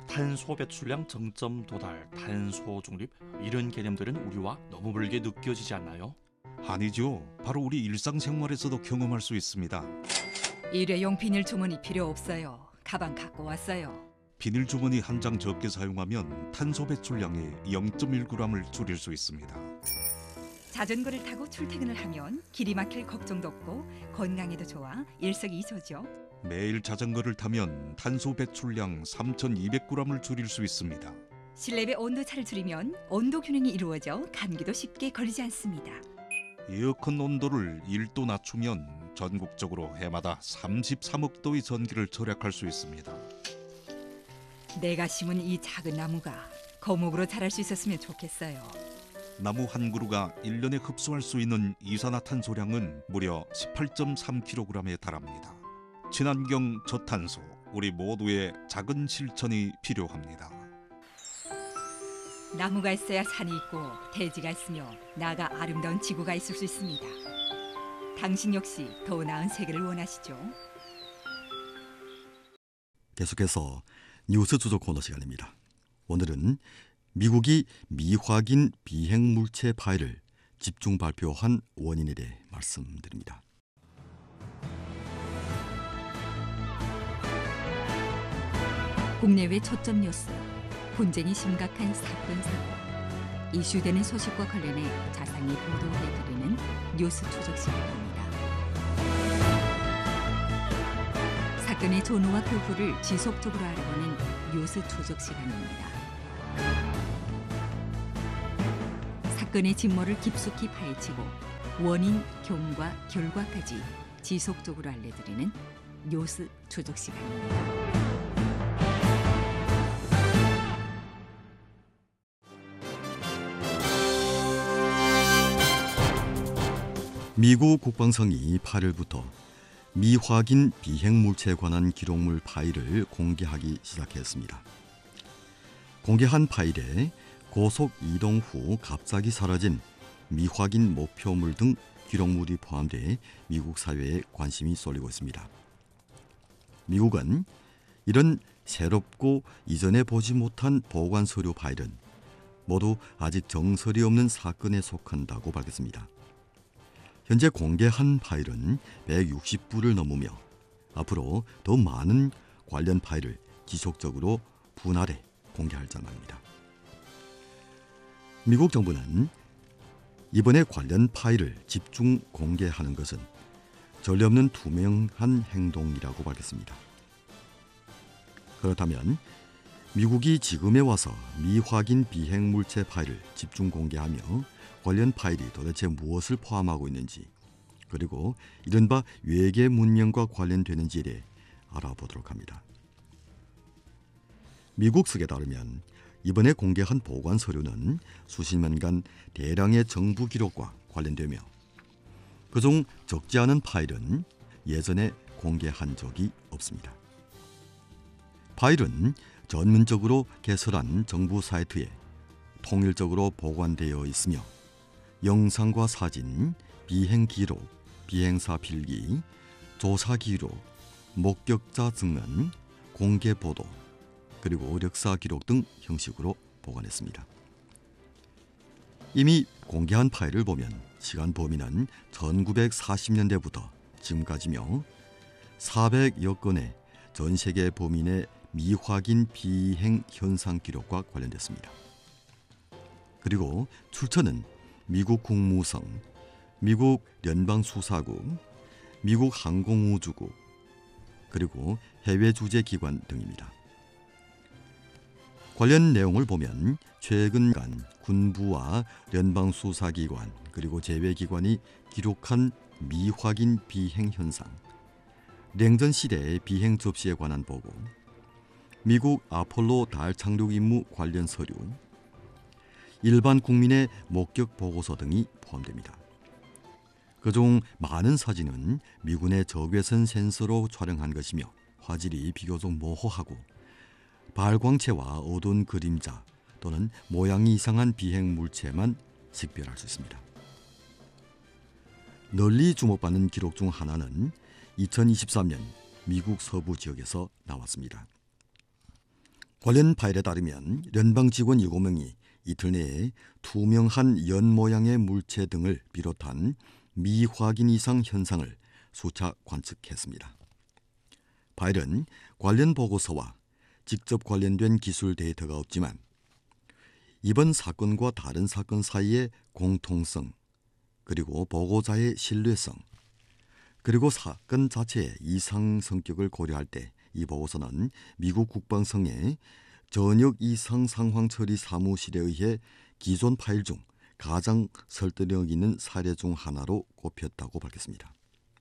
탄소 배출량 정점 도달, 탄소 중립 이런 개념들은 우리와 너무 멀게 느껴지지 않나요? 아니죠. 바로 우리 일상생활에서도 경험할 수 있습니다. 일회용 비닐 주머니 필요 없어요. 가방 갖고 왔어요. 비닐 주머니 한 장 적게 사용하면 탄소 배출량의 0.1g을 줄일 수 있습니다. 자전거를 타고 출퇴근을 하면 길이 막힐 걱정도 없고 건강에도 좋아 일석이조죠. 매일 자전거를 타면 탄소 배출량 3,200g을 줄일 수 있습니다. 실내외 온도차를 줄이면 온도 균형이 이루어져 감기도 쉽게 걸리지 않습니다. 에어컨 온도를 1도 낮추면 전국적으로 해마다 33억 도의 전기를 절약할 수 있습니다. 내가 심은 이 작은 나무가 거목으로 자랄 수 있었으면 좋겠어요. 나무 한 그루가 1년에 흡수할 수 있는 이산화탄소량은 무려 18.3kg에 달합니다. 친환경 저탄소, 우리 모두의 작은 실천이 필요합니다. 나무가 있어야 산이 있고 대지가 있으며 나아가 아름다운 지구가 있을 수 있습니다. 당신 역시 더 나은 세계를 원하시죠? 계속해서 뉴스 주조 코너 시간입니다. 오늘은 미국이 미확인 비행 물체 파일을 집중 발표한 원인에 대해 말씀드립니다. 국내외 초점 뉴스, 분쟁이 심각한 사건 사고, 이슈되는 소식과 관련해 자세히 보도해드리는 뉴스 추적 시간입니다. 사건의 전후와 그 후를 지속적으로 알아보는 뉴스 추적 시간입니다. 사건의 진모를 깊숙이 파헤치고 원인, 경과, 결과까지 지속적으로 알려드리는 뉴스 추적 시간입니다. 미국 국방성이 8일부터 미확인 비행 물체에 관한 기록물 파일을 공개하기 시작했습니다. 공개한 파일에 고속 이동 후 갑자기 사라진 미확인 목표물 등 기록물이 포함돼 미국 사회에 관심이 쏠리고 있습니다. 미국은 이런 새롭고 이전에 보지 못한 보관 서류 파일은 모두 아직 정설이 없는 사건에 속한다고 밝혔습니다. 현재 공개한 파일은 160부를 넘으며 앞으로 더 많은 관련 파일을 지속적으로 분할해 공개할 전망입니다. 미국 정부는 이번에 관련 파일을 집중 공개하는 것은 전례 없는 투명한 행동이라고 밝혔습니다. 그렇다면 미국이 지금에 와서 미확인 비행 물체 파일을 집중 공개하며 관련 파일이 도대체 무엇을 포함하고 있는지, 그리고 이른바 외계 문명과 관련되는지에 대해 알아보도록 합니다. 미국 측에 따르면 이번에 공개한 보관 서류는 수십 년간 대량의 정부 기록과 관련되며 그중 적지 않은 파일은 예전에 공개한 적이 없습니다. 파일은 전문적으로 개설한 정부 사이트에 통일적으로 보관되어 있으며 영상과 사진, 비행 기록, 비행사 필기, 조사 기록, 목격자 증언, 공개 보도, 그리고 역사 기록 등 형식으로 보관했습니다. 이미 공개한 파일을 보면 시간 범위는 1940년대부터 지금까지며 400여 건의 전 세계 범인의 미확인 비행 현상 기록과 관련됐습니다. 그리고 출처는 미국 국무성, 미국 연방수사국, 미국 항공우주국, 그리고 해외 주재기관 등입니다. 관련 내용을 보면 최근간 군부와 연방수사기관 그리고 제외기관이 기록한 미확인 비행 현상, 냉전 시대의 비행 접시에 관한 보고, 미국 아폴로 달 착륙 임무 관련 서류, 일반 국민의 목격 보고서 등이 포함됩니다. 그중 많은 사진은 미군의 적외선 센서로 촬영한 것이며 화질이 비교적 모호하고 발광체와 어두운 그림자 또는 모양이 이상한 비행 물체만 식별할 수 있습니다. 널리 주목받는 기록 중 하나는 2023년 미국 서부 지역에서 나왔습니다. 관련 파일에 따르면 연방 직원 7명이 이틀 내에 투명한 연 모양의 물체 등을 비롯한 미확인 이상 현상을 수차 관측했습니다. 파일은 관련 보고서와 직접 관련된 기술 데이터가 없지만 이번 사건과 다른 사건 사이의 공통성, 그리고 보고자의 신뢰성, 그리고 사건 자체의 이상 성격을 고려할 때 이 보고서는 미국 국방성의 전역 이상 상황 처리 사무실에 의해 기존 파일 중 가장 설득력 있는 사례 중 하나로 꼽혔다고 밝혔습니다.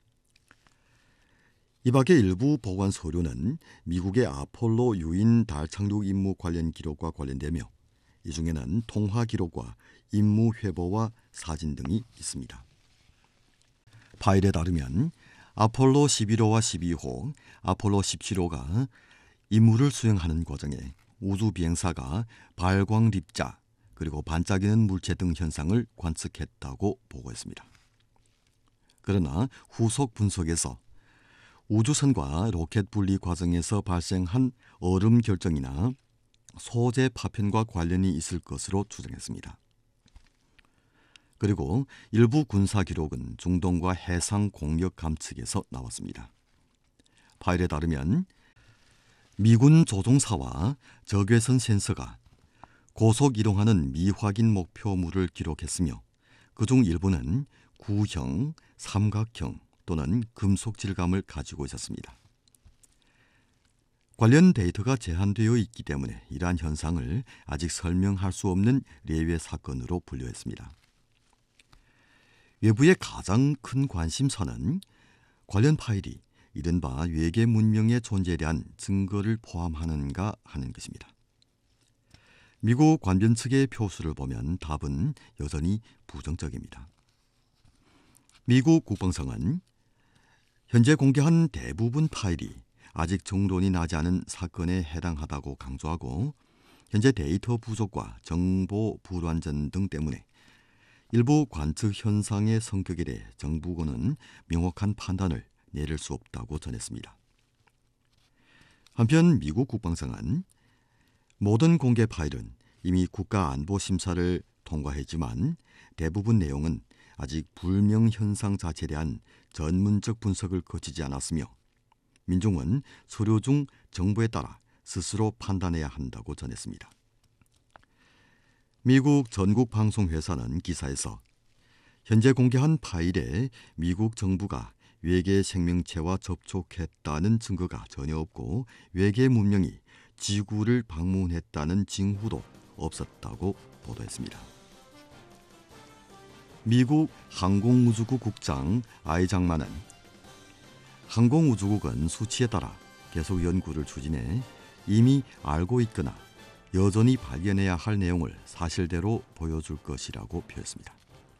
이 밖에 일부 보관 서류는 미국의 아폴로 유인 달 착륙 임무 관련 기록과 관련되며 이 중에는 통화 기록과 임무 회보와 사진 등이 있습니다. 파일에 따르면 아폴로 11호와 12호, 아폴로 17호가 임무를 수행하는 과정에 우주 비행사가 발광 립자 그리고 반짝이는 물체 등 현상을 관측했다고 보고했습니다. 그러나 후속 분석에서 우주선과 로켓 분리 과정에서 발생한 얼음 결정이나 소재 파편과 관련이 있을 것으로 추정했습니다. 그리고 일부 군사 기록은 중동과 해상 공격 감측에서 나왔습니다. 파일에 따르면 미군 조종사와 적외선 센서가 고속 이동하는 미확인 목표물을 기록했으며 그중 일부는 구형, 삼각형 또는 금속 질감을 가지고 있었습니다. 관련 데이터가 제한되어 있기 때문에 이러한 현상을 아직 설명할 수 없는 예외 사건으로 분류했습니다. 외부의 가장 큰 관심사는 관련 파일이 이른바 외계 문명의 존재에 대한 증거를 포함하는가 하는 것입니다. 미국 관변 측의 표수를 보면 답은 여전히 부정적입니다. 미국 국방성은 현재 공개한 대부분 파일이 아직 정론이 나지 않은 사건에 해당하다고 강조하고 현재 데이터 부족과 정보 불완전 등 때문에 일부 관측 현상의 성격에 대해 정부군은 명확한 판단을 내릴 수 없다고 전했습니다. 한편 미국 국방성은 모든 공개 파일은 이미 국가안보심사를 통과했지만 대부분 내용은 아직 불명 현상 자체에 대한 전문적 분석을 거치지 않았으며 민중은 서류 중 정보에 따라 스스로 판단해야 한다고 전했습니다. 미국 전국 방송회사는 기사에서 현재 공개한 파일에 미국 정부가 외계 생명체와 접촉했다는 증거가 전혀 없고 외계 문명이 지구를 방문했다는 징후도 없었다고 보도했습니다. 미국 항공우주국 국장 아이장만은 항공우주국은 수치에 따라 계속 연구를 추진해 이미 알고 있거나 여전히 발견해야 할 내용을 사실대로 보여줄 것이라고 표했습니다.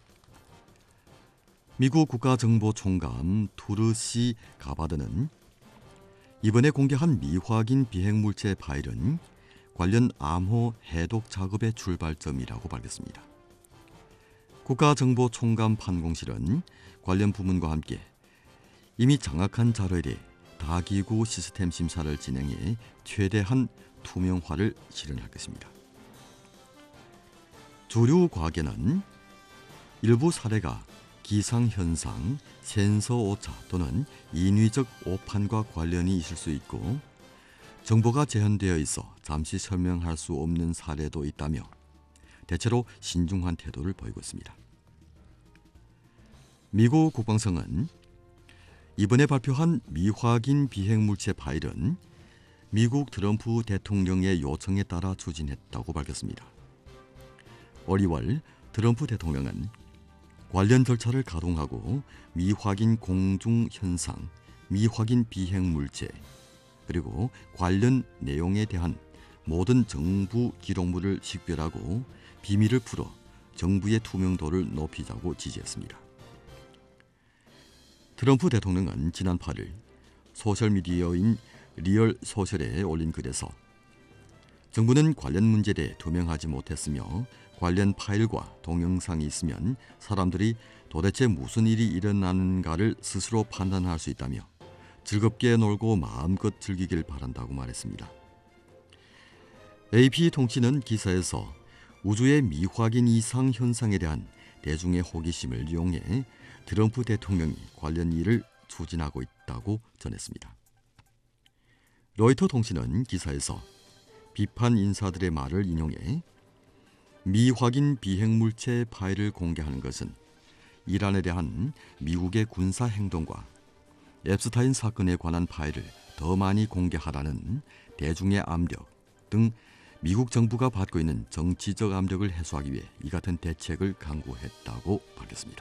미국 국가정보총감 투르시 가바드는 이번에 공개한 미확인 비행물체 파일은 관련 암호 해독 작업의 출발점이라고 밝혔습니다. 국가정보총감 판공실은 관련 부문과 함께 이미 장악한 자료에 대해 다기구 시스템 심사를 진행해 최대한 투명화를 실현할 것입니다. 주류 과학에는 일부 사례가 기상현상, 센서 오차 또는 인위적 오판과 관련이 있을 수 있고 정보가 제한되어 있어 잠시 설명할 수 없는 사례도 있다며 대체로 신중한 태도를 보이고 있습니다. 미국 국방성은 이번에 발표한 미확인 비행물체 파일은 미국 트럼프 대통령의 요청에 따라 추진했다고 밝혔습니다. 올 2월 트럼프 대통령은 관련 절차를 가동하고 미확인 공중 현상, 미확인 비행물체, 그리고 관련 내용에 대한 모든 정부 기록물을 식별하고 비밀을 풀어 정부의 투명도를 높이자고 지지했습니다. 트럼프 대통령은 지난 8일 소셜미디어인 리얼 소셜에 올린 글에서 정부는 관련 문제에 대해 투명하지 못했으며 관련 파일과 동영상이 있으면 사람들이 도대체 무슨 일이 일어나는가를 스스로 판단할 수 있다며 즐겁게 놀고 마음껏 즐기길 바란다고 말했습니다. AP통신은 기사에서 우주의 미확인 이상 현상에 대한 대중의 호기심을 이용해 트럼프 대통령이 관련 일을 추진하고 있다고 전했습니다. 로이터 통신은 기사에서 비판 인사들의 말을 인용해 미확인 비행물체 파일을 공개하는 것은 이란에 대한 미국의 군사 행동과 앱스타인 사건에 관한 파일을 더 많이 공개하라는 대중의 압력 등 미국 정부가 받고 있는 정치적 압력을 해소하기 위해 이 같은 대책을 강구했다고 밝혔습니다.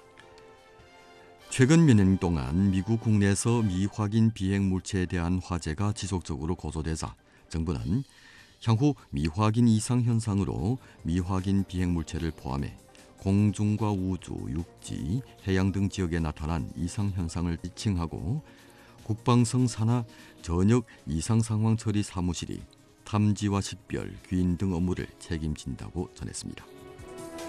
최근 몇 년 동안 미국 국내에서 미확인 비행물체에 대한 화제가 지속적으로 고조되자 정부는 향후 미확인 이상 현상으로 미확인 비행물체를 포함해 공중과 우주, 육지, 해양 등 지역에 나타난 이상 현상을 지칭하고 국방성 산하 전역 이상 상황 처리 사무실이 탐지와 식별, 귀인 등 업무를 책임진다고 전했습니다.